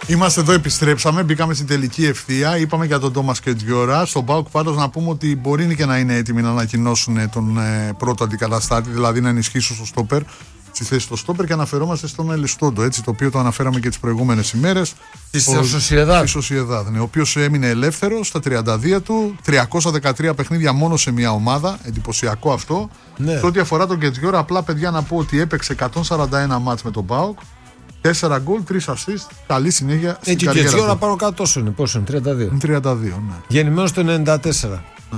Είμαστε εδώ, επιστρέψαμε, μπήκαμε στην τελική ευθεία. Είπαμε για τον Τόμας Κετζιόρα. Στον ΠΑΟΚ πάντως να πούμε ότι μπορεί και να είναι έτοιμοι να ανακοινώσουν τον πρώτο αντικαταστάτη, δηλαδή να ενισχύσουν στο στόπερ, στη θέση του στόπερ, και αναφερόμαστε στον Ελιστόντο, έτσι, το οποίο το αναφέραμε και τις προηγούμενες ημέρες. Στη Σοσιεδάδ. Ναι, ο οποίος έμεινε ελεύθερος στα 32 του, 313 παιχνίδια μόνο σε μια ομάδα. Εντυπωσιακό αυτό. Ναι. Σε ό,τι αφορά τον Κετζιόρα, απλά παιδιά να πω ότι έπαιξε 141 μάτς με τον ΠΑΟΚ. 4 γκολ, 3 assist. Καλή συνέχεια στην καριέρα του. Και έτσι ώρα πάνω κάτω τόσο είναι. Πόσο είναι, 32. 32, ναι. Γεννημένος το 94.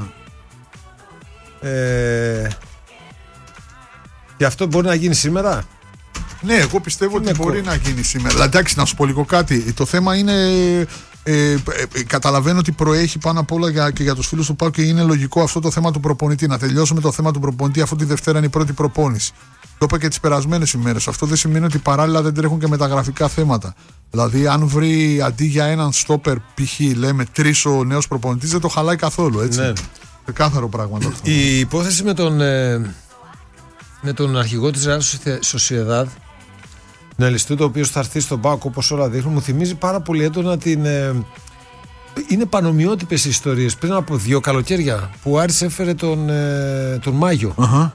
Και αυτό μπορεί να γίνει σήμερα. Ναι, εγώ πιστεύω ότι μπορεί να γίνει σήμερα. Αλλά εντάξει, να σου πω λίγο κάτι. Το θέμα είναι. Καταλαβαίνω ότι προέχει πάνω απ' όλα και για τους φίλους του ΠΑΟΚ, και είναι λογικό αυτό το θέμα του προπονητή. Να τελειώσουμε το θέμα του προπονητή, αφού τη Δευτέρα είναι η πρώτη προπόνηση. Το είπα και τις περασμένες ημέρες. Αυτό δεν σημαίνει ότι παράλληλα δεν τρέχουν και μεταγραφικά θέματα. Δηλαδή, αν βρει αντί για έναν στόπερ, π.χ. λέμε 3 ο νέος προπονητής, δεν το χαλάει καθόλου. Έτσι. Ναι. Ξεκάθαρο πράγμα αυτό. Η υπόθεση με τον αρχηγό της Ρεάλ Σοσιεδάδ, τον Ελιστούτο, ο οποίος θα έρθει στον ΠΑΟΚ, όπως όλα δείχνουν, μου θυμίζει πάρα πολύ έντονα την. Είναι πανομοιότυπες οι ιστορίες. Πριν από 2 καλοκαίρια που ο Άρης έφερε τον Μάγιο.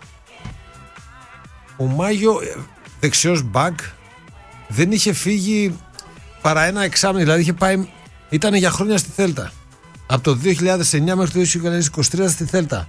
Ο Μάγιο, δεξιός μπακ, δεν είχε φύγει παρά ένα εξάμηνο. Δηλαδή είχε πάει, ήταν για χρόνια στη Θέλτα. Από το 2009 μέχρι το 2023 στη Θέλτα.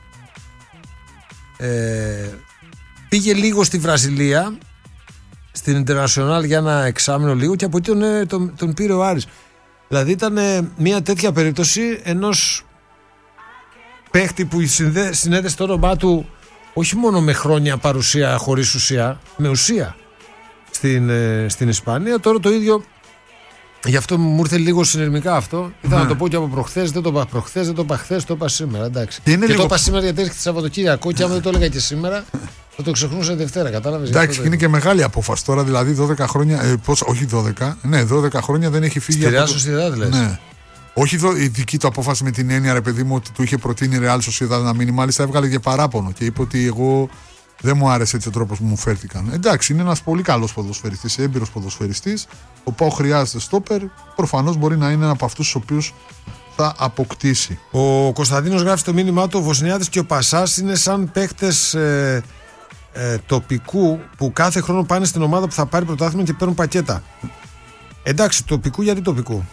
Πήγε λίγο στη Βραζιλία, στην Ιντερνασιονάλ για ένα εξάμηνο λίγο, και από εκεί τον πήρε ο Άρης. Δηλαδή ήταν μια τέτοια περίπτωση ενός παίχτη που συνέδεσε το όνομά του όχι μόνο με χρόνια παρουσία χωρίς ουσία, με ουσία στην Ισπανία. Τώρα το ίδιο, γι' αυτό μου ήρθε λίγο συνειρμικά αυτό. Ήθελα να το πω και από προχθές, δεν το είπα προχθές, δεν το είπα χθες, το είπα σήμερα. Εντάξει. Και το είπα σήμερα γιατί έρχεται Σαββατοκύριακο, και άμα δεν το έλεγα και σήμερα, θα το ξεχνούσα Δευτέρα, κατάλαβες. Εντάξει, είναι και μεγάλη απόφαση τώρα, δηλαδή 12 χρόνια. Όχι 12, ναι, 12 χρόνια δεν έχει φύγει. Στη Ρεάλ Σοσιεδάδ, λες. Ναι. Όχι η δική του απόφαση με την έννοια, ρε παιδί μου, ότι του είχε προτείνει η Ρεάλ Σοσιεδάδ να μείνει. Μάλιστα έβγαλε και παράπονο και είπε ότι εγώ δεν μου άρεσε έτσι ο τρόπος που μου φέρθηκαν. Εντάξει, είναι ένας πολύ καλός ποδοσφαιριστής, έμπειρος ποδοσφαιριστής. Ο ΠΑΟΚ χρειάζεται στόπερ. Προφανώς μπορεί να είναι ένα από αυτούς τους οποίους θα αποκτήσει. Ο Κωνσταντίνος γράφει στο μήνυμά του: ο Βοσνιάδης και ο Πασάς είναι σαν παίχτες τοπικού που κάθε χρόνο πάνε στην ομάδα που θα πάρει πρωτάθλημα και παίρνουν πακέτα. Εντάξει, τοπικού, γιατί τοπικού?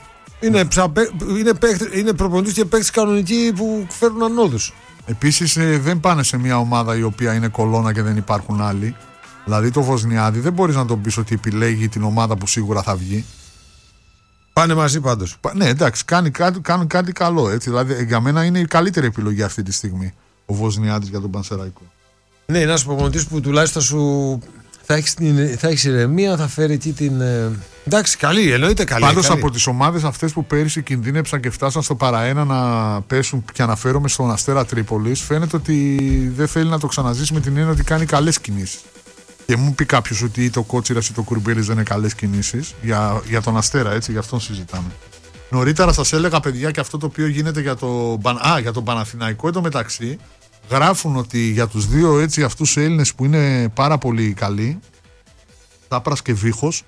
Είναι προπονητής και παίκτες κανονικοί που φέρνουν ανόδους. Επίσης δεν πάνε σε μια ομάδα η οποία είναι κολόνα και δεν υπάρχουν άλλοι. Δηλαδή το Βοσνιάδη δεν μπορείς να τον πεις ότι επιλέγει την ομάδα που σίγουρα θα βγει. Πάνε μαζί πάντως. Ναι, εντάξει, κάνουν κάτι καλό. Έτσι. Δηλαδή για μένα είναι η καλύτερη επιλογή αυτή τη στιγμή ο Βοσνιάδης για τον Πανσεραϊκό. Ναι, είναι ένας προπονητής που τουλάχιστον θα έχεις ηρεμία, θα φέρει εκεί την. Εντάξει, καλή, εννοείται καλή. Πάντως από τις ομάδες αυτές που πέρυσι κινδύνεψαν και φτάσαν στο παραένα να πέσουν, και αναφέρομαι στον Αστέρα Τρίπολης, φαίνεται ότι δεν θέλει να το ξαναζήσει με την έννοια ότι κάνει καλές κινήσεις. Και μου πει κάποιος ότι είτε ο Κότσιρας είτε ο Κουρμπέλης δεν είναι καλές κινήσεις για τον Αστέρα, έτσι, για αυτόν συζητάμε. Νωρίτερα σας έλεγα, παιδιά, και αυτό το οποίο γίνεται για τον Παναθηναϊκό. Εντωμεταξύ, γράφουν ότι για τους δύο έτσι αυτούς Έλληνες που είναι πάρα πολύ καλοί, Τάπρας και Βίχος,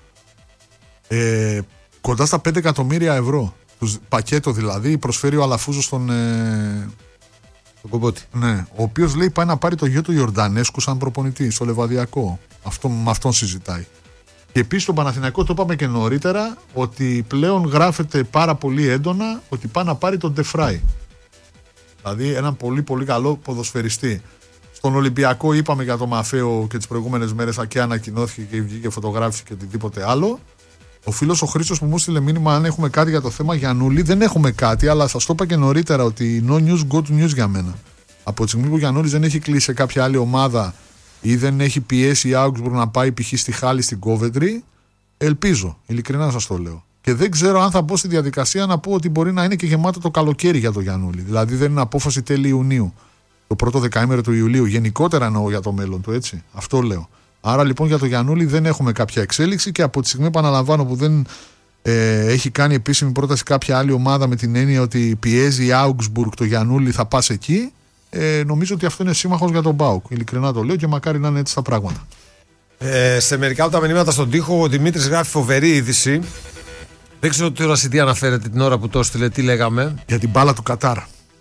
κοντά στα 5 εκατομμύρια ευρώ. Πακέτο δηλαδή, προσφέρει ο Αλαφούζος στον Κομπότη. Ναι, ο οποίος λέει πάει να πάρει το γιο του Ιορντανέσκου σαν προπονητή στο Λεβαδιακό. Με αυτόν συζητάει. Και επίσης στον Παναθηναϊκό, το είπαμε και νωρίτερα, ότι πλέον γράφεται πάρα πολύ έντονα ότι πάει να πάρει τον Ντεφράι. Δηλαδή έναν πολύ πολύ καλό ποδοσφαιριστή. Στον Ολυμπιακό είπαμε για τον Μαφέο και τις προηγούμενες μέρες και ανακοινώθηκε και βγήκε φωτογράφηση και οτιδήποτε άλλο. Ο φίλος ο Χρήστος που μου στείλε μήνυμα αν έχουμε κάτι για το θέμα Γιαννούλη. Δεν έχουμε κάτι, αλλά σας το είπα και νωρίτερα ότι no news, good news για μένα. Από τη στιγμή που ο Γιαννούλης δεν έχει κλείσει σε κάποια άλλη ομάδα ή δεν έχει πιέσει η Augsburg να πάει π.χ. στη Χάλη, στην Κόβεντρη, ελπίζω, ειλικρινά σας το λέω. Και δεν ξέρω αν θα μπω στη διαδικασία να πω ότι μπορεί να είναι και γεμάτο το καλοκαίρι για τον Γιαννούλη. Δηλαδή δεν είναι απόφαση τέλη Ιουνίου. Το πρώτο δεκαήμερο του Ιουλίου. Γενικότερα εννοώ για το μέλλον του, έτσι. Αυτό λέω. Άρα λοιπόν για τον Γιαννούλη δεν έχουμε κάποια εξέλιξη και από τη στιγμή, επαναλαμβάνω, που δεν έχει κάνει επίσημη πρόταση κάποια άλλη ομάδα με την έννοια ότι πιέζει η Augsburg το Γιαννούλη, θα πας εκεί. Νομίζω ότι αυτό είναι σύμμαχος για τον ΠΑΟΚ. Ειλικρινά το λέω και μακάρι να είναι έτσι τα πράγματα. Σε μερικά από τα μηνύματα στον τοίχο ο Δημήτρης γράφει φοβερή είδηση. Δεν ξέρω τώρα σε τι αναφέρεται την ώρα που το έστειλε, τι λέγαμε. Για την μπάλα του Κατάρ.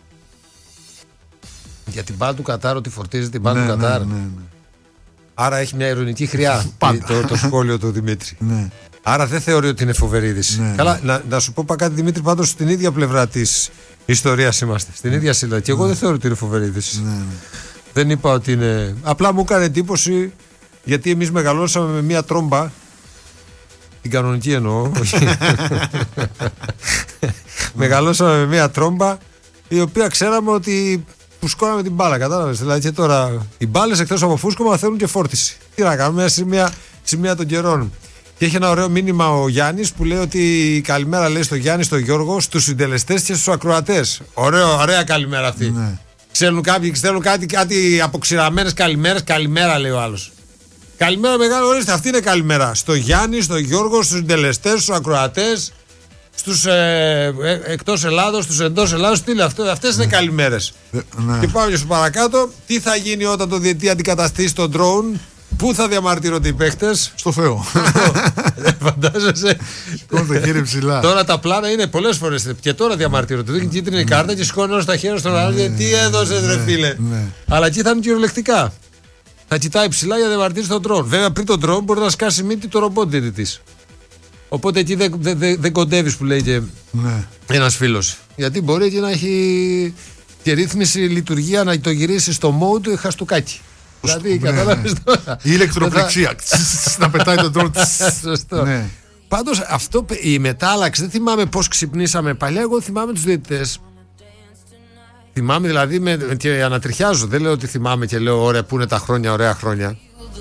Για την μπάλα του Κατάρ, ότι φορτίζει την μπάλα του Κατάρ. Ναι. Άρα έχει μια ειρωνική χρειά το σχόλιο του Δημήτρη. Ναι. Άρα δεν θεωρεί ότι είναι φοβερή είδηση. Ναι. Καλά, να σου πω κάτι, Δημήτρη, πάντως στην ίδια πλευρά της ιστορίας είμαστε. Στην ίδια σειρά. Και εγώ δεν θεωρώ ότι είναι φοβερή είδηση. Ναι. Δεν είπα ότι είναι. Απλά μου έκανε εντύπωση, γιατί εμείς μεγαλώσαμε με μια τρόμπα. Την κανονική εννοώ. Μεγαλώσαμε με μια τρόμπα, η οποία ξέραμε ότι φουσκώναμε την μπάλα. Κατάλαβες. Δηλαδή και τώρα οι μπάλες εκτός από φούσκωμα θέλουν και φόρτιση. Τι να κάνουμε, σημεία των καιρών. Και έχει ένα ωραίο μήνυμα ο Γιάννης που λέει ότι καλημέρα, λέει, στο Γιάννη, στο Γιώργο, στους συντελεστές και στους ακροατές. Ωραία καλημέρα αυτή. Ναι. Ξέρουν κάποιοι, στέλνουν κάτι αποξηραμένες καλημέρες. Καλημέρα, λέει ο άλλος. Καλημέρα, μεγάλο, ορίστε, αυτή είναι καλημέρα. Στο Γιάννη, στο Γιώργο, στους συντελεστές, στους ακροατές, στους εκτός Ελλάδος, στους εντός Ελλάδος. Τι λέει αυτό, αυτές είναι καλημέρες. Ναι. Και πάμε και στο παρακάτω. Τι θα γίνει όταν το διετή αντικαταστήσει τον drone? Πού θα διαμαρτύρονται οι παίχτες? Στο Θεό. Φαντάζεσαι. Σηκώνει το χέρι ψηλά. Τώρα τα πλάνα είναι πολλές φορές. Και τώρα διαμαρτύρονται. Δείχνει κίτρινη κάρτα και σηκώνει όλο τα χέρια στον άλλο. Τι έδωσες, ρε φίλε. Αλλά εκεί θα είναι κυριολεκτικά. Θα κοιτάει ψηλά για να διαμαρτύρει τον drone. Βέβαια πριν τον drone μπορεί να σκάσει μύτη το ρομπότ διαιτητής. Οπότε εκεί δεν κοντεύεις, που λέει και ένας φίλος. Γιατί μπορεί και να έχει και ρύθμιση λειτουργία, να το γυρίσει στο mode χαστούκάκι. Δηλαδή, κατάλαβες τώρα. Η ηλεκτροπληξία. Να πετάει τον drone. Σωστό. Πάντως αυτό, η μετάλλαξη, δεν θυμάμαι πώς ξυπνήσαμε παλιά. Εγώ θυμάμαι τους διαιτητές. Θυμάμαι δηλαδή και ανατριχιάζω. Δεν λέω ότι θυμάμαι και λέω ωραία, πού είναι τα χρόνια, ωραία χρόνια.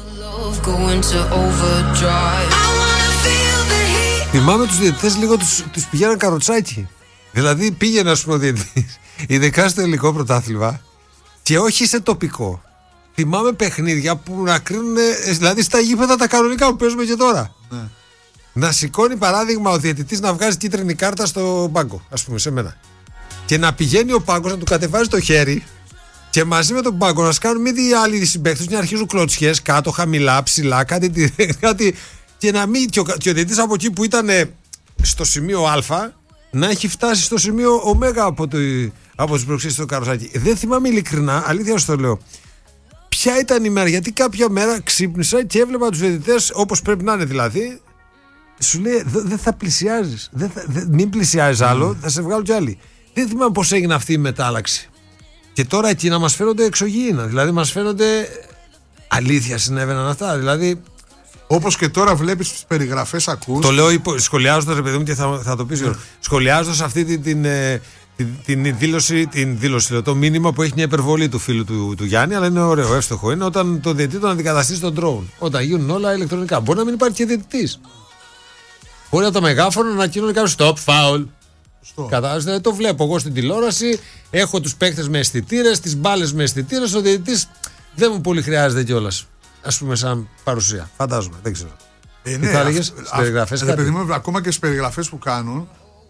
Θυμάμαι τους διαιτητές λίγο τους πηγαίναν καροτσάκι. Δηλαδή πήγαινε, ας πούμε, ο διαιτητής, ειδικά στο ελληνικό πρωτάθλημα, και όχι σε τοπικό. Θυμάμαι παιχνίδια που να κρίνουν, δηλαδή στα γήπεδα τα κανονικά που παίζουμε και τώρα. Ναι. Να σηκώνει παράδειγμα ο διαιτητής να βγάζει κίτρινη κάρτα στο πάγκο, ας πούμε, σε μένα. Και να πηγαίνει ο πάγκος να του κατεβάζει το χέρι και μαζί με τον πάγκο να σκάνουν μύτη οι άλλοι συμπαίκτες και να αρχίζουν κλωτσιές κάτω, χαμηλά, ψηλά, κάτι. Και να μην. Και ο διαιτητής από εκεί που ήταν στο σημείο Α να έχει φτάσει στο σημείο Ω από τις προξήσεις στο καροσάκι. Δεν θυμάμαι ειλικρινά, αλήθεια σου το λέω, ποια ήταν η μέρα. Γιατί κάποια μέρα ξύπνησα και έβλεπα τους διαιτητές όπως πρέπει να είναι, δηλαδή. Σου λέει δεν θα πλησιάζεις. Μην πλησιάζεις άλλο, θα σε βγάλω κι άλλοι. Δεν θυμάμαι πώς έγινε αυτή η μετάλλαξη. Και τώρα εκεί να μας φαίνονται εξωγήινα. Δηλαδή μας φαίνονται αλήθεια συνέβαιναν αυτά. Δηλαδή. Όπως και τώρα βλέπεις τις περιγραφές, ακούς. Το λέω σχολιάζοντας, ρε παιδί μου, και θα το πεις. Σχολιάζοντας αυτή την δήλωση, το μήνυμα που έχει μια υπερβολή του φίλου του Γιάννη, αλλά είναι ωραίο, εύστοχο. Είναι όταν το διαιτητή τον αντικαταστήσει τον drone. Όταν γίνουν όλα ηλεκτρονικά. Μπορεί να μην υπάρχει και διαιτητής. Μπορεί από τα μεγάφωνα να ανακοινώνει κάποιο stop, foul. Κατάλαβε, το βλέπω εγώ στην τηλεόραση. Έχω τους παίκτες με αισθητήρες, τις μπάλες με αισθητήρες. Ο διαιτητής δεν μου πολύ χρειάζεται κιόλας. Ας πούμε, σαν παρουσία. Φαντάζομαι, δεν ξέρω. Τι θα έλεγες στις περιγραφές? Ακόμα και στις περιγραφές που κάνουν,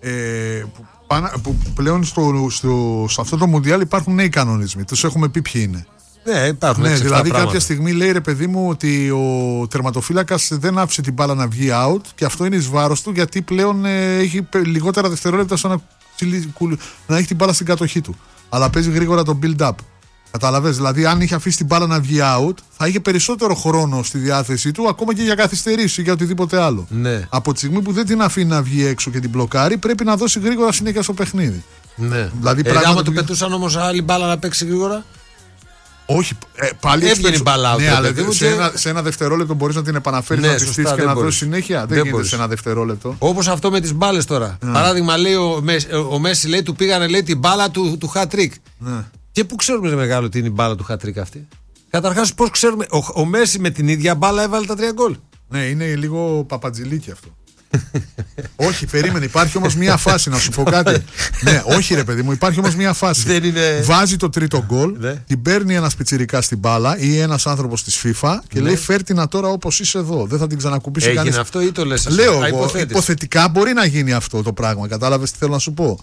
που πλέον σε αυτό το Μουντιάλ υπάρχουν νέοι κανονισμοί. Τους έχουμε πει ποιοι είναι. Ναι, υπάρχουν. Ναι, δηλαδή κάποια στιγμή λέει, ρε παιδί μου, ότι ο τερματοφύλακας δεν άφησε την μπάλα να βγει out και αυτό είναι εις βάρος του, γιατί πλέον έχει λιγότερα δευτερόλεπτα στο να έχει την μπάλα στην κατοχή του. Αλλά παίζει γρήγορα το build-up. Καταλαβες, δηλαδή αν είχε αφήσει την μπάλα να βγει out, θα είχε περισσότερο χρόνο στη διάθεσή του, ακόμα και για καθυστερήσεις ή για οτιδήποτε άλλο. Ναι. Από τη στιγμή που δεν την αφήνει να βγει έξω και την μπλοκάρει, πρέπει να δώσει γρήγορα συνέχεια στο παιχνίδι. Ναι. Δηλαδή, άμα του πετούσαν όμως άλλη μπάλα να παίξει γρήγορα. Όχι, πάλι έβγαινε η μπάλα. Ναι, αλλά σε ένα δευτερόλεπτο μπορείς να την επαναφέρεις, να τη στήσεις και να δώσεις συνέχεια. Δεν γίνεται σε ένα δευτερόλεπτο. Όπως αυτό με τις μπάλες τώρα. Παράδειγμα, λέει ο Μέση, λέει, του πήγανε, λέει, την μπάλα του hat-trick. Ναι. Και πού ξέρουμε, ρε μεγάλο, τι είναι η μπάλα του hat-trick αυτή? Καταρχάς, πώς ξέρουμε? Ο Μέση με την ίδια μπάλα έβαλε τα 3 γκολ. Ναι, είναι λίγο παπατζηλίκι αυτό. Όχι, περίμενε, υπάρχει όμως μία φάση, να σου πω κάτι. Ναι, όχι ρε παιδί μου, υπάρχει όμως μία φάση. Δεν είναι... Βάζει το τρίτο γκολ, την παίρνει ένας πιτσιρικάς στην μπάλα ή ένας άνθρωπος της FIFA και λέει φέρτηνα τώρα όπως είσαι εδώ. Δεν θα την ξανακουμπήσει κανείς. Έγινε αυτό ή το λες? Λέω εγώ, υποθετικά μπορεί να γίνει αυτό το πράγμα. Κατάλαβες τι θέλω να σου πω? Ναι.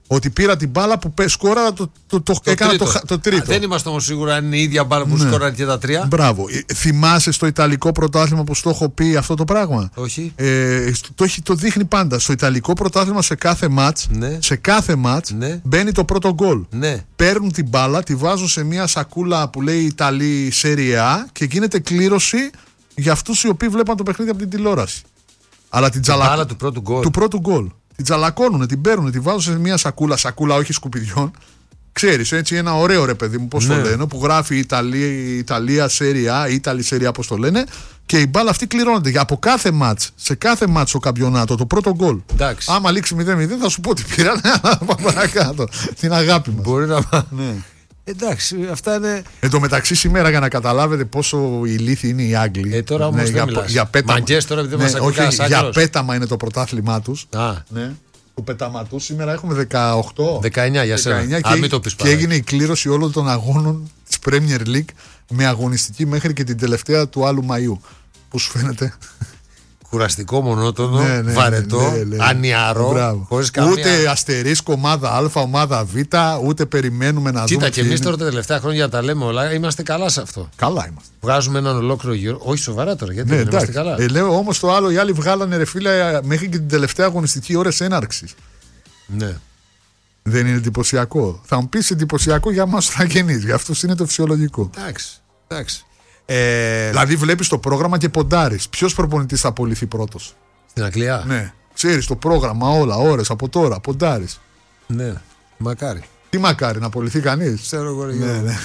Ότι πήρα την μπάλα που σκόρα, έκανα το τρίτο. Δεν είμαστε όμως σίγουροι αν είναι η ίδια μπάλα που σκόραν και τα 3. Μπράβο. Θυμάσαι στο Ιταλικό πρωτάθλημα που στο έχω πει αυτό το πράγμα? Όχι. Το δείχνει πάντα. Στο Ιταλικό πρωτάθλημα σε κάθε μάτς, Ναι. μπαίνει το πρώτο γκολ. Ναι. Παίρνουν την μπάλα, τη βάζουν σε μια σακούλα που λέει Ιταλή Serie A και γίνεται κλήρωση για αυτούς οι οποίοι βλέπαν το παιχνίδι από την τηλεόραση. Αλλά την μπάλα του πρώτου γκολ. Την τζαλακώνουν, την παίρνουν, την βάζουν σε μια σακούλα όχι σκουπιδιών. Ξέρεις, έτσι ένα ωραίο ρε παιδί μου, πώς το λένε, που γράφει Ιταλία Serie A, Italy Serie A, πώς το λένε, και η μπάλα αυτή κληρώνεται. Από κάθε μάτς, σε κάθε μάτς στο καμπιονάτο, το πρώτο γκολ. Άμα λήξει 0-0, θα σου πω ότι πήραν, αλλά πάμε παρακάτω. Την αγάπη μας. Μπορεί να. Ναι. Εντάξει, αυτά είναι. Εν τω μεταξύ, σήμερα για να καταλάβετε πόσο ηλίθιοι είναι οι Άγγλοι. Τώρα όμως δεν μιλάς. Για πέταμα. Μαγκές τώρα, επειδή μας ακούει κανένας για πέταμα είναι το πρωτάθλημά τους. Ναι. Του πεταματού σήμερα έχουμε 18. 19 για σένα. Και, και έγινε η κλήρωση όλων των αγώνων της Premier League με αγωνιστική μέχρι και την τελευταία του άλλου Μαΐου. Πώς σου φαίνεται? Κουραστικό, μονότονο, βαρετό, ανιαρό. Ούτε αστερίσκο, ομάδα Α, ομάδα Β, ούτε περιμένουμε να δούμε. Κοίτα, και εμείς τώρα τα τελευταία χρόνια τα λέμε όλα, είμαστε καλά σε αυτό. Καλά είμαστε. Βγάζουμε έναν ολόκληρο γύρο. Όχι σοβαρά τώρα, γιατί δεν είμαστε καλά. Λέω όμως το άλλο, οι άλλοι βγάλανε ρε φίλε μέχρι και την τελευταία αγωνιστική ώρες έναρξης. Ναι. Δεν είναι εντυπωσιακό? Θα μου πεις εντυπωσιακό για εμάς τους αγενείς, για αυτούς είναι το φυσιολογικό. Εντάξει. Δηλαδή βλέπεις το πρόγραμμα και ποντάρεις. Ποιος προπονητής θα απολυθεί πρώτος? Στην Αγγλία. Ναι. Ξέρεις το πρόγραμμα όλα, ώρες από τώρα, ποντάρεις. Ναι. Μακάρι. Τι μακάρι, να απολυθεί κανείς? Ξέρω εγώ. Ναι.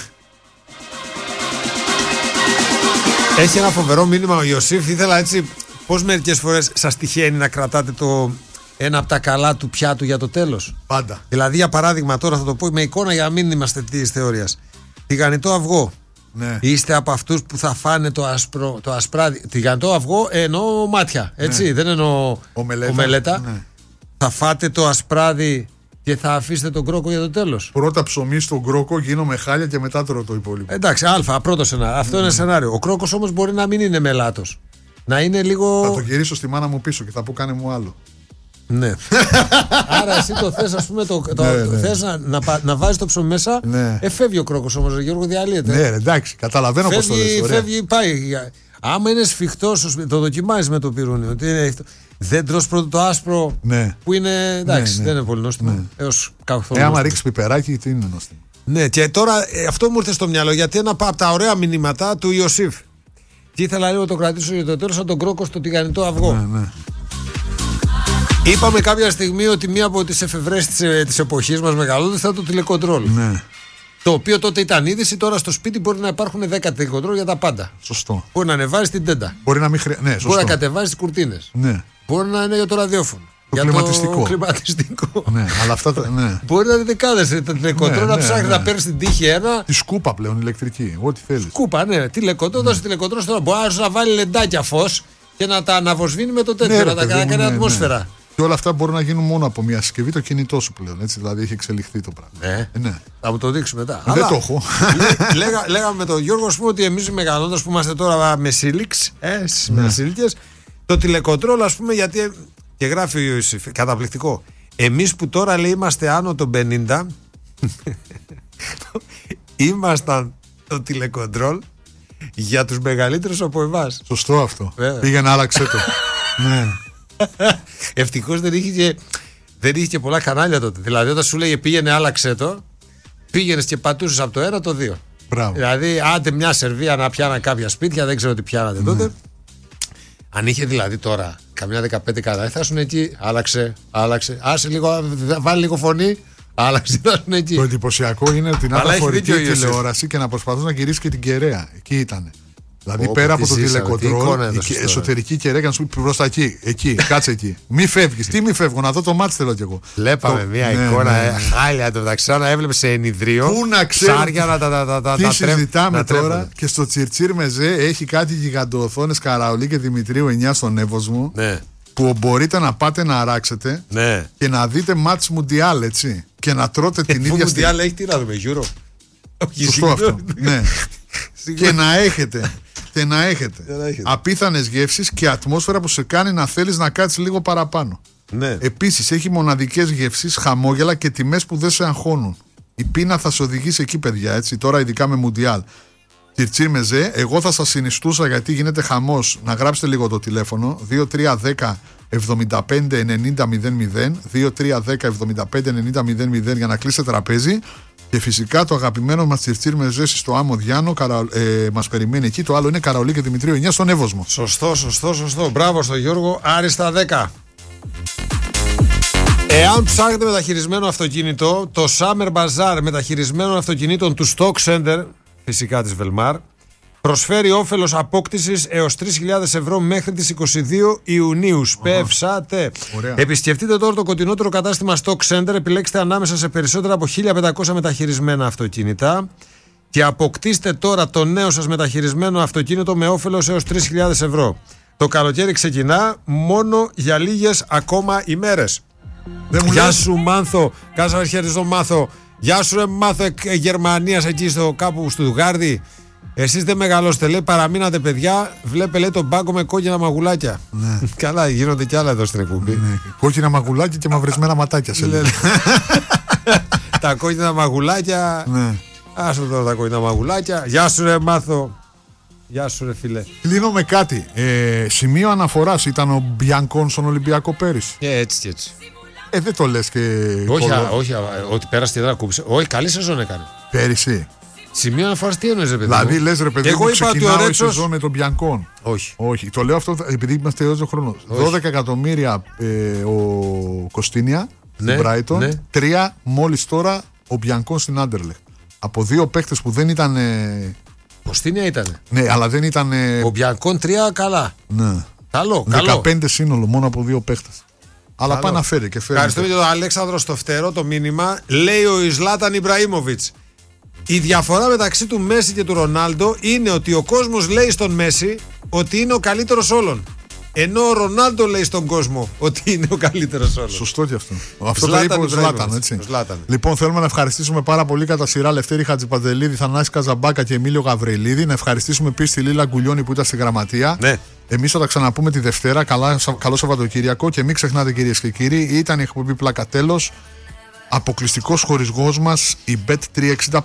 Έχει ένα φοβερό μήνυμα ο Ιωσήφ. Ήθελα έτσι, πώς μερικές φορές σας τυχαίνει να κρατάτε ένα από τα καλά του πιάτου για το τέλος? Πάντα. Δηλαδή, για παράδειγμα, τώρα θα το πω με εικόνα για να μην είμαστε της θεωρίας. Τηγανιτό αυγό. Ναι. Είστε από αυτούς που θα φάνε το ασπράδι? Τηγανιτό αυγό εννοώ μάτια, έτσι, ναι. Δεν εννοώ ομελέτα. Ναι. Θα φάτε το ασπράδι και θα αφήσετε τον κρόκο για το τέλος? Πρώτα ψωμί στον κρόκο, γίνομαι χάλια και μετά τρώω το υπόλοιπο. Εντάξει, πρώτο σενάριο. Αυτό είναι σενάριο. Ο κρόκος όμως μπορεί να μην είναι μελάτος. Να είναι λίγο. Θα το γυρίσω στη μάνα μου πίσω και θα πω κάνε μου άλλο. Ναι. Άρα εσύ το θες, ας πούμε, θες να βάζεις το ψωμί μέσα. Ναι. Φεύγει ο κρόκος όμως, Γιώργο, διαλύεται. Ναι, εντάξει, καταλαβαίνω πώς το λες. Φεύγει, πάει. Άμα είναι σφιχτός, το δοκιμάζεις με το πυρούνι. Δεν τρως πρώτο το άσπρο, ναι. Που είναι, εντάξει, δεν είναι πολύ νόστιμο. Ναι. Έως καθόλου. Άμα ρίξεις πιπεράκι, τι είναι νόστιμο? Ναι, και τώρα αυτό μου ήρθε στο μυαλό, γιατί ένα από τα ωραία μηνύματα του Ιωσήφ. Και ήθελα λίγο να το κρατήσω για το τέλος, σαν τον κρόκο στο τηγανιτό αυγό. Ναι. Είπαμε κάποια στιγμή ότι μία από τις εφευρές της εποχής μας μεγαλώντας θα το τηλεκοντρόλ. Ναι. Το οποίο τότε ήταν είδηση, τώρα στο σπίτι μπορεί να υπάρχουν 10 τηλεκοντρόλ για τα πάντα. Σωστό. Μπορεί να ανεβάζει την τέντα. Μπορεί να μην χρειάζεται. Ναι, μπορεί να κατεβάζει τις κουρτίνες. Ναι. Μπορεί να είναι για το ραδιόφωνο. Το κλιματιστικό. Ναι, αλλά αυτά ναι. Μπορεί να είναι δεκάδες τα τηλεκοντρόλ, να ψάχνει να παίρνει την τύχη ένα. Τη σκούπα πλέον ηλεκτρική, ό,τι θέλει. Σκούπα, ναι. Τηλεκοντρόλ, δώσει τηλεκοντρόλ τώρα. Μπορεί να βάλει λεντάκια φως και να τα αναβοσβήνει με το τέτοιο, να τα κάνει ατμόσφαιρα. Και όλα αυτά μπορούν να γίνουν μόνο από μια συσκευή, το κινητό σου πλέον. Έτσι, δηλαδή έχει εξελιχθεί το πράγμα. Ναι. Θα μου το δείξουμε μετά. Δεν το έχω. Λέγαμε με τον Γιώργο, πούμε, ότι εμείς μεγαλώντας που είμαστε τώρα με σύλληξ, με σύλληκες, το τηλεκοντρόλ, ας πούμε, γιατί. Και γράφει ο Ιωσήφ, καταπληκτικό. Εμείς που τώρα λέει είμαστε άνω των 50, ήμασταν το τηλεκοντρόλ για τους μεγαλύτερους από εμάς. Σωστό αυτό. Πήγαινε, άλλαξε το. Ναι. Ευτυχώς δεν είχε και πολλά κανάλια τότε. Δηλαδή, όταν σου λέγε πήγαινε, άλλαξε το, πήγαινες και πατούσες από το 1 το 2. Μπράβο. Δηλαδή, άντε μια Σερβία να πιάναν κάποια σπίτια, δεν ξέρω τι πιάνατε τότε. Αν είχε δηλαδή τώρα καμιά 15 κανάλια, θα ήσουν εκεί. Άλλαξε. Άσε λίγο, βάλει λίγο φωνή. Άλλαξε, θα ήσουν εκεί. Το εντυπωσιακό είναι ότι να φορητή τηλεόραση και να προσπαθούν να γυρίσει και την κεραία. Εκεί ήταν. Δηλαδή πέρα από το τηλεκοντρόλ, εσωτερική κεραία και να σου πει προς τα εκεί, κάτσε εκεί. Μη φεύγεις. Τι μη φεύγω, να δω το μάτς θέλω κι εγώ. Βλέπαμε μια εικόνα χάλια το μεταξύ, να έβλεπε σε ενιδρίο. Πού να ξέρουμε τι συζητάμε τώρα. Και στο Τσιρτσίρ Μεζέ έχει κάτι γιγαντοοθόνες Καραολί και Δημητρίου 9 στον Εύωσμο. Που μπορείτε να πάτε να αράξετε και να δείτε μάτς Μουντιάλ, έτσι. Και να τρώτε την ίδια στιγμή. Μουντιάλ έχει τι να δούμε, Euro. Σωστό αυτό. Ναι. Και να έχετε απίθανες γεύσεις και ατμόσφαιρα που σε κάνει να θέλεις να κάτσεις λίγο παραπάνω. Ναι. Επίσης έχει μοναδικές γεύσεις, χαμόγελα και τιμές που δεν σε αγχώνουν. Η πείνα θα σε οδηγήσει εκεί, παιδιά, έτσι, τώρα ειδικά με Μουντιάλ. Κιρτσίρ Μεζέ, εγώ θα σας συνιστούσα, γιατί γίνεται χαμός, να γράψετε λίγο το τηλέφωνο 2310 75 90 00, 2310 75 90 00 για να κλείσετε τραπέζι. Και φυσικά το αγαπημένο μας Κιρτσίρ Μεζέ στο Άμμο Διάνο μας περιμένει εκεί. Το άλλο είναι Καραολί και Δημητρίου 9 στον Εύωσμο. Σωστό. Μπράβο στον Γιώργο. Άριστα 10. Εάν ψάχνετε μεταχειρισμένο αυτοκίνητο, το Summer Bazaar μεταχειρισμένων αυτοκινήτων του Stock Center, φυσικά της Velmar, προσφέρει όφελος απόκτησης έως 3.000 ευρώ μέχρι τις 22 Ιουνίου. Σπεύσατε. Επισκεφτείτε τώρα το κοντινότερο κατάστημα Stock Center, επιλέξτε ανάμεσα σε περισσότερα από 1.500 μεταχειρισμένα αυτοκίνητα και αποκτήστε τώρα το νέο σας μεταχειρισμένο αυτοκίνητο με όφελος έως 3.000 ευρώ. Το καλοκαίρι ξεκινά μόνο για λίγες ακόμα ημέρες. Γεια σου Μάνθο, κάτσε να χαιρετήσω Μάθο. Γεια σου ρε Μάθο Γερμανίας εκεί στο κάπου στο Δουγάρδι. Εσείς δεν μεγαλώσετε, λέει, παραμείνατε παιδιά. Βλέπε, λέει, τον πάγκο με κόκκινα μαγουλάκια. Ναι. Καλά, γίνονται κι άλλα εδώ στην εκπομπή. Ναι. Κόκκινα μαγουλάκια και μαυρισμένα ματάκια. Τα κόκκινα μαγουλάκια. Ναι. Άσο τώρα τα κόκκινα μαγουλάκια. Γεια σου ρε Μάθο. Γεια σου ρε φίλε. Κλείνω με κάτι. Σημείο αναφοράς ήταν ο Μπιανκόν στον Ολυμπιακό πέρυσι. Έτσι και έτσι. Δεν το λες και. Όχι, ότι πέρασε τη έδρα κούμπησε. Όχι, καλή σεζόν έκανε. Πέρυσι. Σημείο αναφοράς τι εννοείς, ρε παιδί. Δηλαδή λες, ρε παιδί, εγώ μου, είπα ότι ξεκινάω ο η Ρέτσος... σεζόν με τον Μπιανκόν. Όχι. Το λέω αυτό επειδή είμαστε έως τον χρόνο. 12 εκατομμύρια ο Κωστίνια στην Brighton. Ναι. 3 μόλις τώρα ο Μπιανκόν στην Άντερλεχτ. Από 2 παίχτες που δεν ήταν. Κωστίνια ήτανε. Ναι, αλλά δεν ήταν. Ο Μπιανκόν 3 καλά. Ναι. Καλό. 15 σύνολο μόνο από 2 παίχτες. Αλλά πάει να φέρει και φέρει. Ευχαριστούμε τον Αλέξανδρο στο φτερό το μήνυμα. Λέει ο Ζλάταν Ιμπραήμοβιτς. Η διαφορά μεταξύ του Μέση και του Ρονάλντο είναι ότι ο κόσμος λέει στον Μέση ότι είναι ο καλύτερος όλων. Ενώ ο Ρονάλντο λέει στον κόσμο ότι είναι ο καλύτερος όλων. Σωστό και αυτό. Αυτό το είπε ο Ζλάταν, έτσι. Λοιπόν, θέλουμε να ευχαριστήσουμε πάρα πολύ κατά σειρά Λευτέρη Χατζηπαντελίδη, Θανάση Καζαμπάκα και Εμίλιο Γαβριλίδη. Να ευχαριστήσουμε επίσης τη Λίλα Γκουλιώνη που ήταν στη γραμματεία. Ναι. Εμείς θα τα ξαναπούμε τη Δευτέρα. Καλό Σαββατοκύριακο και μην ξεχνάτε, κυρίες και κύριοι, ήταν η εκπομπή Πλάκα τέλος. Αποκλειστικός χορηγός μας η Bet365.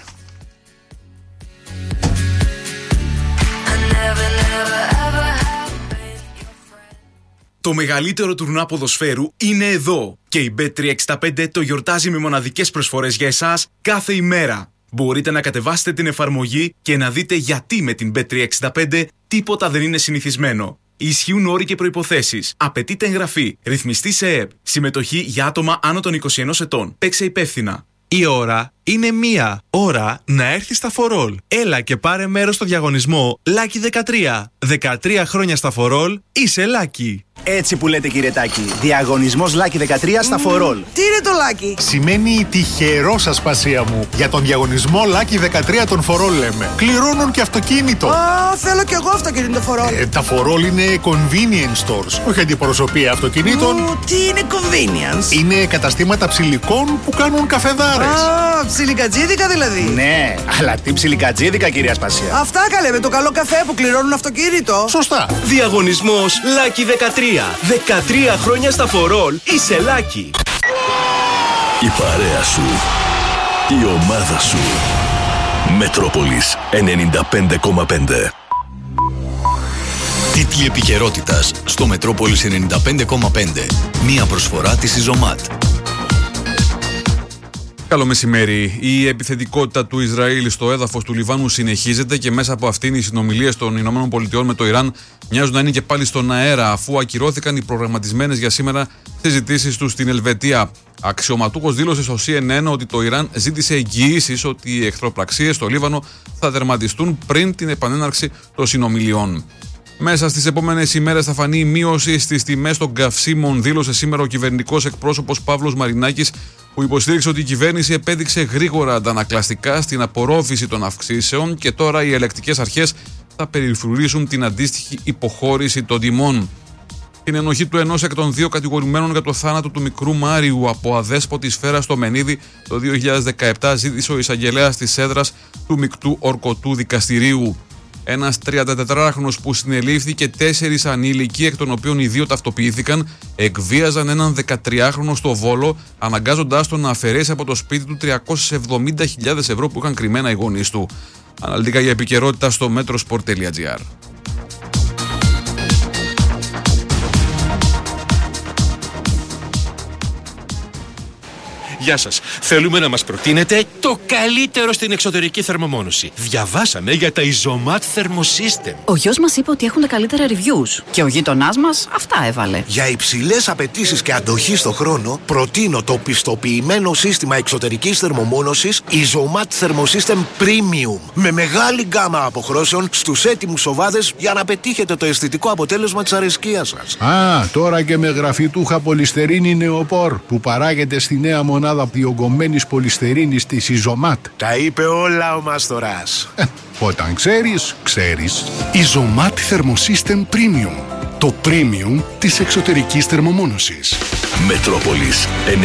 Το μεγαλύτερο τουρνουά ποδοσφαίρου είναι εδώ και η Bet365 το γιορτάζει με μοναδικές προσφορές για εσάς κάθε ημέρα. Μπορείτε να κατεβάσετε την εφαρμογή και να δείτε γιατί με την Bet365 τίποτα δεν είναι συνηθισμένο. Ισχύουν όροι και προϋποθέσεις. Απαιτείται εγγραφή. Ρυθμιστή σε ΕΕΠ. Συμμετοχή για άτομα άνω των 21 ετών. Παίξε υπεύθυνα. Η ώρα είναι 1. Ώρα να έρθει στα For All. Έλα και πάρε μέρος στο διαγωνισμό Lucky 13. 13 χρόνια στα For All, είσαι Lucky. Έτσι που λέτε, κύριε Τάκη. Διαγωνισμός Lucky 13 στα For All. Τι είναι το Lucky? Σημαίνει τυχερό, ασπασία μου. Για τον διαγωνισμό Lucky 13 των For All λέμε. Κληρώνουν και αυτοκίνητο. Θέλω κι εγώ αυτοκίνητο For All. Τα For All είναι convenience stores, όχι αντιπροσωπεία αυτοκινήτων. Τι είναι convenience? Είναι καταστήματα ψηλικών που κάνουν καφεδάρες. Ψιλικατζίδικα δηλαδή. Ναι, αλλά τι ψιλικατζίδικα, κυρία Ασπασία. Αυτά καλέ, με το καλό καφέ που κληρώνουν αυτοκίνητο. Σωστά. Διαγωνισμός Lucky 13. 13 χρόνια στα For All, είσαι Lucky. Η παρέα σου, η ομάδα σου. Μετρόπολης 95,5. Τίτλοι επικαιρότητας στο Μετρόπολης 95,5. Μία προσφορά της Ιζωμάτ. Καλό μεσημέρι. Η επιθετικότητα του Ισραήλ στο έδαφος του Λιβάνου συνεχίζεται και μέσα από αυτήν οι συνομιλίες των ΗΠΑ με το Ιράν μοιάζουν να είναι και πάλι στον αέρα, αφού ακυρώθηκαν οι προγραμματισμένες για σήμερα συζητήσεις του στην Ελβετία. Αξιωματούχος δήλωσε στο CNN ότι το Ιράν ζήτησε εγγυήσεις ότι οι εχθροπραξίες στο Λίβανο θα τερματιστούν πριν την επανέναρξη των συνομιλιών. Μέσα στις επόμενες ημέρες θα φανεί η μείωση στις τιμές των καυσίμων, δήλωσε σήμερα ο κυβερνητικός εκπρόσωπος Παύλος Μαρινάκης, που υποστήριξε ότι η κυβέρνηση επέδειξε γρήγορα αντανακλαστικά στην απορρόφηση των αυξήσεων και τώρα οι ελεκτικές αρχές θα περιφρουρήσουν την αντίστοιχη υποχώρηση των τιμών. Την ενοχή του ενός εκ των 2 κατηγορουμένων για το θάνατο του μικρού Μάριου από αδέσποτη σφαίρα στο Μενίδη το 2017 ζήτησε ο εισαγγελέας της έδρας του μεικτού ορκωτού δικαστηρίου. Ένας 34χρονος που συνελήφθηκε, 4 ανήλικοι, εκ των οποίων οι 2 ταυτοποιήθηκαν, εκβίαζαν έναν 13χρονο στο Βόλο, αναγκάζοντάς τον να αφαιρέσει από το σπίτι του 370.000 ευρώ που είχαν κρυμμένα οι γονείς του. Αναλυτικά για επικαιρότητα στο metrosport.gr. Γεια σας. Θέλουμε να μας προτείνετε το καλύτερο στην εξωτερική θερμομόνωση. Διαβάσαμε για τα Isomat Thermosystem. Ο γιος μας είπε ότι έχουν τα καλύτερα reviews. Και ο γείτονάς μας αυτά έβαλε. Για υψηλές απαιτήσεις και αντοχή στο χρόνο, προτείνω το πιστοποιημένο σύστημα εξωτερικής θερμομόνωσης Isomat Thermosystem Premium. Με μεγάλη γκάμα αποχρώσεων στους έτοιμους σοβάδες για να πετύχετε το αισθητικό αποτέλεσμα της αρεσκίας σας. Τώρα και με γραφιτούχα πολυστερίνη νεοπόρ που παράγεται στη νέα μονάδα διογκωμένης πολυστερίνης της Isomat. Τα είπε όλα ο Μάστορας. Όταν ξέρεις, ξέρεις. Isomat Thermosystem Premium. Το premium της εξωτερικής θερμομόνωσης. Μετρόπολης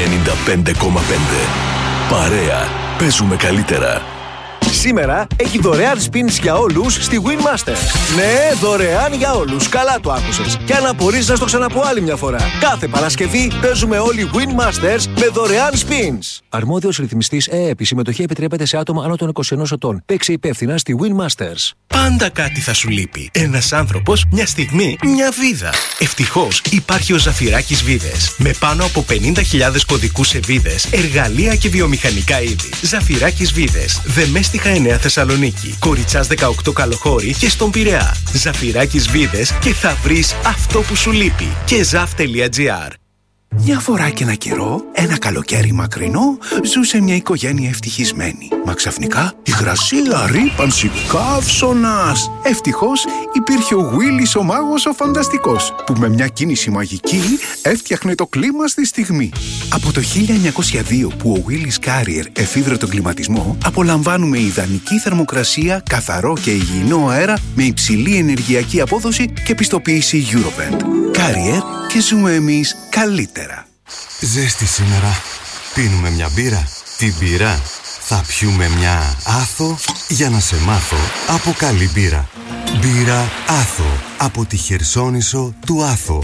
95,5. Παρέα. Παίζουμε καλύτερα. Σήμερα έχει δωρεάν spins για όλους στη Winmasters. Ναι, δωρεάν για όλους. Καλά το άκουσες. Και αν απορείς να στο ξαναπώ άλλη μια φορά. Κάθε Παρασκευή παίζουμε όλοι Winmasters με δωρεάν spins. Αρμόδιος ρυθμιστής ΕΕΠ. Η συμμετοχή επιτρέπεται σε άτομα άνω των 21 ετών. Παίξε υπεύθυνα στη Winmasters. Πάντα κάτι θα σου λείπει. Ένας άνθρωπος, μια στιγμή, μια βίδα. Ευτυχώς υπάρχει ο Ζαφυράκης Βίδες. Με πάνω από 50.000 κωδικούς σε βίδες, εργαλεία και βιομηχανικά είδη. Ζαφυράκης Βίδες. Δεμέστιχα 9 Θεσσαλονίκη. Κοριτσάς 18 Καλοχώρη και στον Πειραιά. Ζαφυράκης Βίδες και θα βρεις αυτό που σου λείπει. Και zaf.gr. Μια φορά και ένα καιρό, ένα καλοκαίρι μακρινό, ζούσε μια οικογένεια ευτυχισμένη. Μα ξαφνικά, υγρασία, ρύπανση, καύσωνας. Ευτυχώς υπήρχε ο Γουίλης ο μάγος ο φανταστικός, που με μια κίνηση μαγική έφτιαχνε το κλίμα στη στιγμή. Από το 1902 που ο Γουίλης Carrier εφήβρε τον κλιματισμό, απολαμβάνουμε ιδανική θερμοκρασία, καθαρό και υγιεινό αέρα με υψηλή ενεργειακή απόδοση και πιστοποίηση Eurovent. Carrier και ζούμε εμείς καλύτερα. Ζέστη σήμερα. Πίνουμε μια μπύρα. Την μπύρα θα πιούμε μια Άθο για να σε μάθω από καλή μπύρα. Μπύρα Άθο από τη Χερσόνησο του Άθο.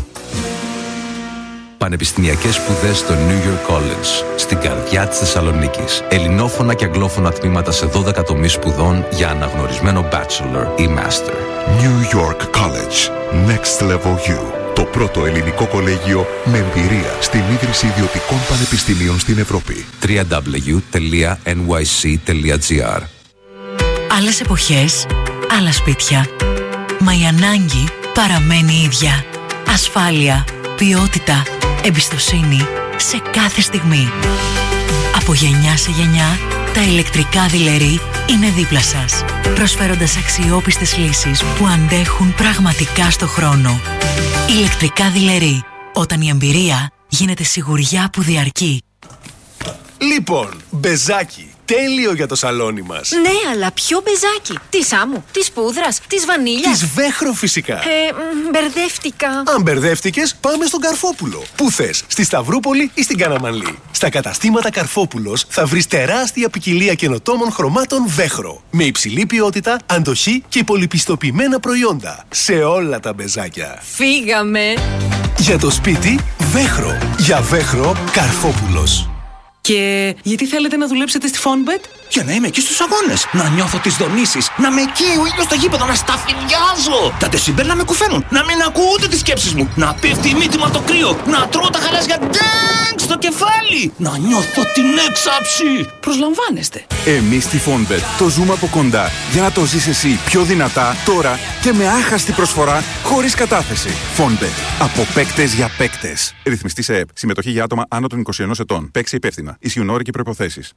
Πανεπιστημιακές σπουδές στο New York College, στην καρδιά της Θεσσαλονίκης. Ελληνόφωνα και αγγλόφωνα τμήματα σε 12 τομείς σπουδών για αναγνωρισμένο bachelor ή master. New York College. Next Level You. Το πρώτο ελληνικό κολέγιο με εμπειρία στην ίδρυση ιδιωτικών πανεπιστημίων στην Ευρώπη. www.nyc.gr. Άλλες εποχές, άλλα σπίτια. Μα η ανάγκη παραμένει ίδια. Ασφάλεια, ποιότητα, εμπιστοσύνη σε κάθε στιγμή. Από γενιά σε γενιά, τα ηλεκτρικά δειλερί είναι δίπλα σας, προσφέροντας αξιόπιστες λύσεις που αντέχουν πραγματικά στο χρόνο. Ηλεκτρικά δειλερί, όταν η εμπειρία γίνεται σιγουριά που διαρκεί. Λοιπόν, μπεζάκι. Τέλειο για το σαλόνι μας. Ναι, αλλά ποιο μπεζάκι? Της άμμου, της πούδρας, της βανίλιας? Της Βέχρο φυσικά. Μπερδεύτηκα. Αν μπερδεύτηκες, πάμε στον Καρφόπουλο. Πού θες, στη Σταυρούπολη ή στην Καναμανλή? Στα καταστήματα Καρφόπουλος θα βρεις τεράστια ποικιλία καινοτόμων χρωμάτων Βέχρο. Με υψηλή ποιότητα, αντοχή και πολυπιστοποιημένα προϊόντα. Σε όλα τα μπεζάκια. Φύγαμε. Για το σπίτι, Βέχρο. Για Βέχρο, Καρφόπουλος. Και γιατί θέλετε να δουλέψετε στη Fonbet? Για να είμαι εκεί στους αγώνες, να νιώθω τις δονήσεις, να με εκεί ο ήλιος στο γήπεδο, να σταφυλιάζω. Τα δεσιμπέλ να με κουφαίνουν, να μην ακούω ούτε τις σκέψεις μου, να πέφτει η μύτη μου από το κρύο, να τρώω τα χαράζια ντάγκ στο κεφάλι, να νιώθω την έξαψη. Προσλαμβάνεστε. Εμείς στη Fonbet το ζούμε από κοντά για να το ζεις εσύ πιο δυνατά τώρα και με άχαστη προσφορά χωρίς κατάθεση. Fonbet. Από παίκτες για παίκτες. Ρυθμιστής ΕΕΠ. Συμμετοχή για άτομα άνω των 21 ετών. Παίξε υπεύθυνα. Ισχύουν όροι και προϋποθέσεις.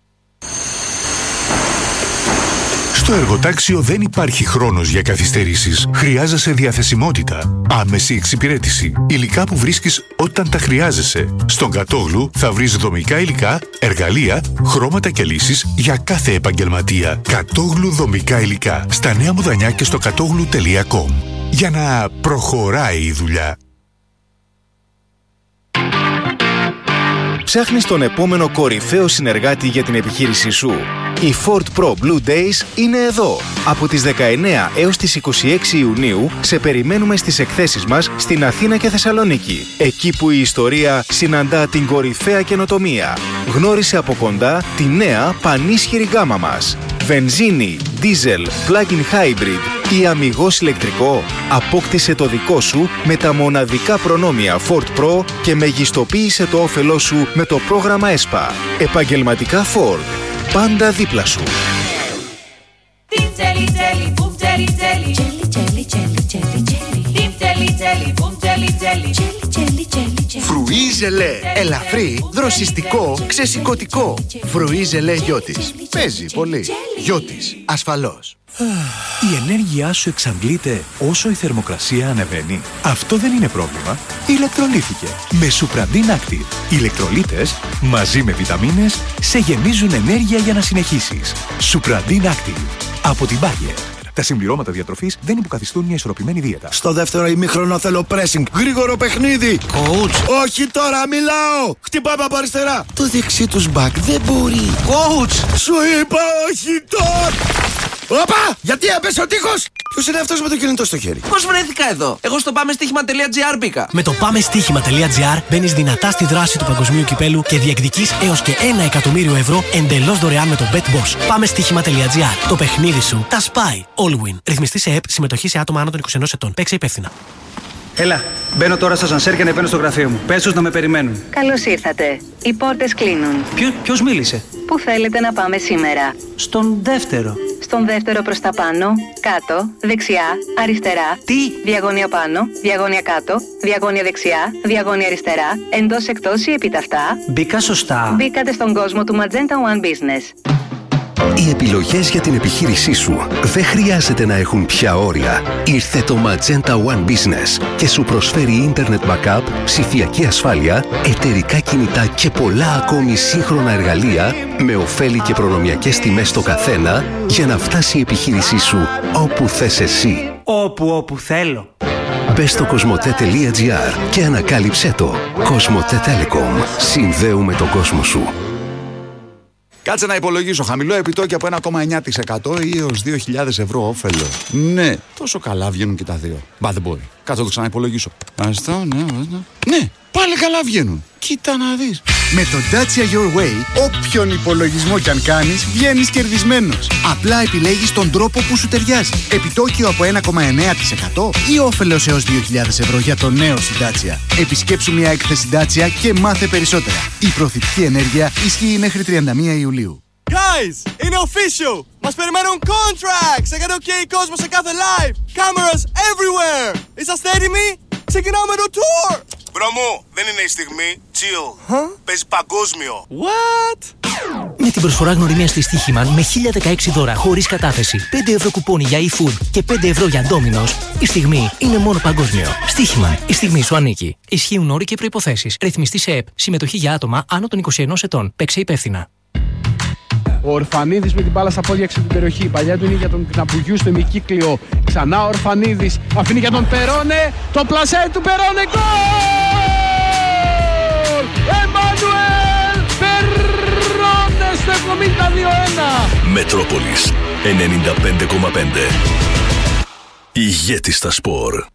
Στο εργοτάξιο δεν υπάρχει χρόνος για καθυστερήσεις. Χρειάζεσαι διαθεσιμότητα, άμεση εξυπηρέτηση, υλικά που βρίσκεις όταν τα χρειάζεσαι. Στον Κατόγλου θα βρεις δομικά υλικά, εργαλεία, χρώματα και λύσεις για κάθε επαγγελματία. Κατόγλου δομικά υλικά. Στα Νέα Μουδανιά και στο κατόγλου.com. Για να προχωράει η δουλειά. Ψάχνεις τον επόμενο κορυφαίο συνεργάτη για την επιχείρησή σου? Οι Ford Pro Blue Days είναι εδώ. Από τις 19 έως τις 26 Ιουνίου σε περιμένουμε στις εκθέσεις μας στην Αθήνα και Θεσσαλονίκη. Εκεί που η ιστορία συναντά την κορυφαία καινοτομία. Γνώρισε από κοντά τη νέα πανίσχυρη γκάμα μας. Βενζίνη, diesel, plug-in hybrid ή αμιγώς ηλεκτρικό. Απόκτησε το δικό σου με τα μοναδικά προνόμια Ford Pro και μεγιστοποίησε το όφελό σου με το πρόγραμμα ESPA. Επαγγελματικά Ford. Πάντα δίπλα σου. Φρουί ζελέ. Ελαφρύ, δροσιστικό, ξεσηκωτικό. Φρουί ζελέ Γιώτης. Παίζει πολύ. Γιώτης. Ασφαλώς. Η ενέργειά σου εξαντλείται όσο η θερμοκρασία ανεβαίνει. Αυτό δεν είναι πρόβλημα. Ηλεκτρολύθηκε με Supradin Active. Οι ηλεκτρολίτες μαζί με βιταμίνες σε γεμίζουν ενέργεια για να συνεχίσεις. Supradin Active από την Bayer. Τα συμπληρώματα διατροφής δεν υποκαθιστούν μια ισορροπημένη δίαιτα. Στο δεύτερο ημίχρονο θέλω pressing. Γρήγορο παιχνίδι. Coach. Όχι τώρα, μιλάω. Χτυπάμε από αριστερά. Το δεξί τους back δεν μπορεί. Coach. Σου είπα όχι τώρα. Όπα! Γιατί έπεσε ο τείχος! Ποιος είναι αυτός με το κινητό στο χέρι? Πώς βρέθηκα εδώ? Εγώ στο πάμεστοίχημα.gr μπήκα. Με το πάμεστοίχημα.gr μπαίνεις δυνατά στη δράση του παγκοσμίου κυπέλου και διεκδικείς έως και 1 εκατομμύριο ευρώ εντελώς δωρεάν με το BetBoss. Πάμεστοίχημα.gr. Το παιχνίδι σου τα σπάει. All win. Ρυθμιστή σε ΕΠ. Συμμετοχή σε άτομα άνω των 21 ετών. Παίξε υπεύθυνα. Έλα, μπαίνω τώρα στα σανσέρ και ανεβαίνω στο γραφείο μου. Πες τους να με περιμένουν. Καλώς ήρθατε. Οι πόρτες κλείνουν. Ποιος μίλησε? Πού θέλετε να πάμε σήμερα? Στον δεύτερο. Στον δεύτερο προς τα πάνω, κάτω, δεξιά, αριστερά. Τι? Διαγώνια πάνω, διαγώνια κάτω, διαγώνια δεξιά, διαγώνια αριστερά, εντός εκτός ή επιταυτά. Μπήκα σωστά. Μπήκατε στον κόσμο του Magenta One Business. Οι επιλογές για την επιχείρησή σου δεν χρειάζεται να έχουν πια όρια. Ήρθε το Magenta One Business και σου προσφέρει Internet Backup, ψηφιακή ασφάλεια, εταιρικά κινητά και πολλά ακόμη σύγχρονα εργαλεία με ωφέλη και προνομιακές τιμές στο καθένα για να φτάσει η επιχείρησή σου όπου θες εσύ. Όπου θέλω. Μπες στο κοσμοτέ.gr και ανακάλυψέ το. Κοσμοτέ Telecom. Συνδέουμε τον κόσμο σου. Κάτσε να υπολογίσω. Χαμηλό επιτόκιο από 1,9% ή έως 2.000 ευρώ όφελο. Ναι, τόσο καλά βγαίνουν και τα δύο. Μπα, δεν μπορεί. Κάτσε να το ξαναυπολογίσω. Ναι, πάλι καλά βγαίνουν. Κοίτα να δεις. Με το Dacia Your Way, όποιον υπολογισμό κι αν κάνεις, βγαίνεις κερδισμένος. Απλά επιλέγεις τον τρόπο που σου ταιριάζει. Επιτόκιο από 1,9% ή όφελος έως 2.000 ευρώ για το νέο στην Dacia. Επισκέψου μια έκθεση Dacia και μάθε περισσότερα. Η προθετική ενέργεια ισχύει μέχρι 31 Ιουλίου. Guys, είναι official! Μας περιμένουν contracts! Έκανε OK κόσμο σε κάθε live! Cameras everywhere! Είσαστε έτοιμοι? Ξεκινάμε το tour! Μπρο μου, δεν είναι η στιγμή. Chill. Παίζει παγκόσμιο. What? Με την προσφορά γνωριμίας στη Στοίχημαν με 1016 δώρα χωρίς κατάθεση, 5 ευρώ κουπόνι για eFood και 5 ευρώ για Domino's, η στιγμή είναι μόνο παγκόσμιο. Στοίχημαν, η στιγμή σου ανήκει. Ισχύουν όροι και προϋποθέσεις. Ρυθμιστή σε ΕΠ. Συμμετοχή για άτομα άνω των 21 ετών. Παίξε υπεύθυνα. Ο Ορφανίδης με την μπάλα στα πόδια έξω από την περιοχή. Η παλιά του είναι για τον Κναπουγιού στο ημικύκλιο. Ξανά ο Ορφανίδης αφήνει για τον Περόνε. Το πλασέ του Περόνε. Γκολ! Εμμανουέλ Περόνε στο 72-1. Μετρόπολης 95,5. Ηγέτης στα σπορ.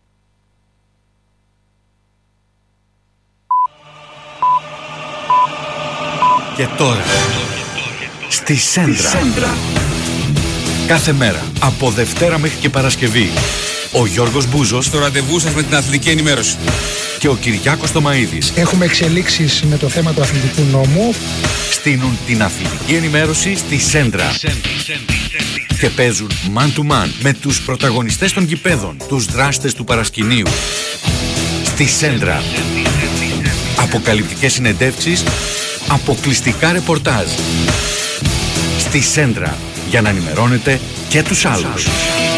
Και τώρα στη Σέντρα. Κάθε μέρα, από Δευτέρα μέχρι και Παρασκευή, ο Γιώργος Μπούζος στο ραντεβού σας με την αθλητική ενημέρωση και ο Κυριάκος Τομαΐδης έχουμε εξελίξεις με το θέμα του αθλητικού νόμου. Στείνουν την αθλητική ενημέρωση στη Σέντρα και παίζουν man to man με τους πρωταγωνιστές των γηπέδων, τους δράστες του παρασκηνίου. Στη Σέντρα. Αποκαλυπτικές συνεντεύξεις, αποκλειστικά ρεπορτάζ. Στη Σέντρα, για να ενημερώνετε και τους άλλους.